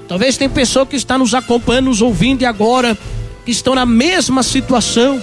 Talvez tem pessoa que está nos acompanhando, nos ouvindo e agora, que estão na mesma situação,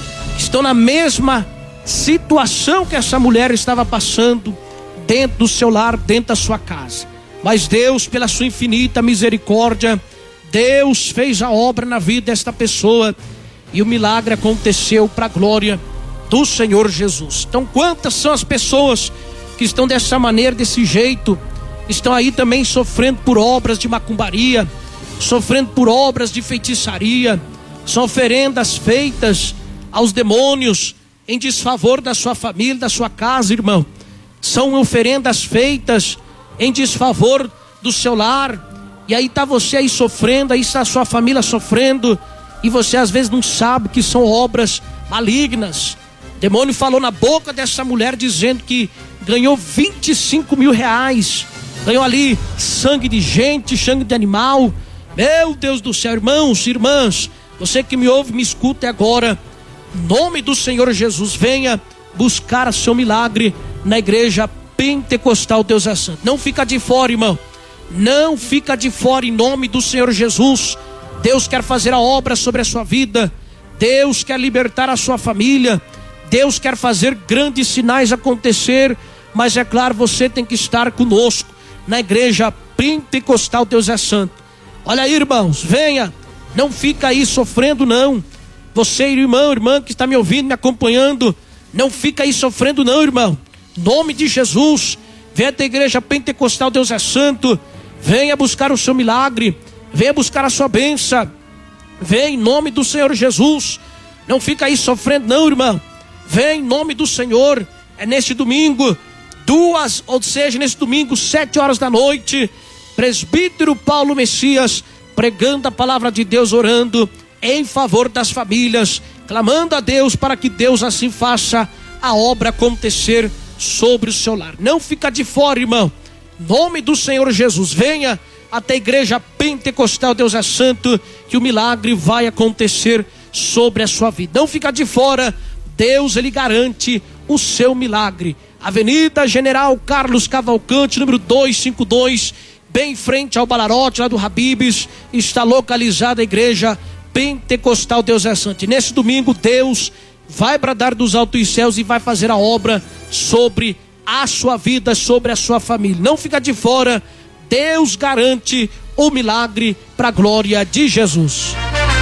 que essa mulher estava passando dentro do seu lar, dentro da sua casa. Mas Deus, pela sua infinita misericórdia, Deus fez a obra na vida desta pessoa e o milagre aconteceu para a glória do Senhor Jesus. Então, quantas são as pessoas que estão dessa maneira, desse jeito, estão aí também sofrendo por obras de macumbaria, sofrendo por obras de feitiçaria, são oferendas feitas aos demônios em desfavor da sua família, da sua casa, irmão. São oferendas feitas em desfavor do seu lar. E aí está você aí sofrendo, aí está a sua família sofrendo, e você às vezes não sabe que são obras malignas. O demônio falou na boca dessa mulher dizendo que ganhou 25 mil reais. Ganhou ali sangue de gente, sangue de animal. Meu Deus do céu, irmãos, irmãs, você que me ouve, me escuta agora. Em nome do Senhor Jesus, venha buscar o seu milagre na igreja Pentecostal Deus é Santo. Não fica de fora, irmão. Não fica de fora em nome do Senhor Jesus. Deus quer fazer a obra sobre a sua vida. Deus quer libertar a sua família. Deus quer fazer grandes sinais acontecer. Mas é claro, você tem que estar conosco na igreja Pentecostal Deus é Santo. Olha aí, irmãos, venha. Não fica aí sofrendo, não. Você, irmão, irmã que está me ouvindo, me acompanhando, não fica aí sofrendo, não, irmão. Em nome de Jesus, venha da igreja Pentecostal Deus é Santo. Venha buscar o seu milagre. Venha buscar a sua bênção. Venha em nome do Senhor Jesus. Não fica aí sofrendo, não, irmão. Venha em nome do Senhor. É neste domingo, nesse domingo, 7 horas da noite, presbítero Paulo Messias pregando a palavra de Deus, orando em favor das famílias, clamando a Deus para que Deus assim faça a obra acontecer sobre o seu lar. Não fica de fora, irmão. Em nome do Senhor Jesus, venha até a igreja Pentecostal Deus é Santo, que o milagre vai acontecer sobre a sua vida. Não fica de fora. Deus, ele garante o seu milagre. Avenida General Carlos Cavalcante, número 252, bem em frente ao Balarote, lá do Habib's, está localizada a igreja Pentecostal Deus é Santo. E nesse domingo, Deus vai bradar dos altos céus e vai fazer a obra sobre a sua vida, sobre a sua família. Não fica de fora. Deus garante o milagre para a glória de Jesus.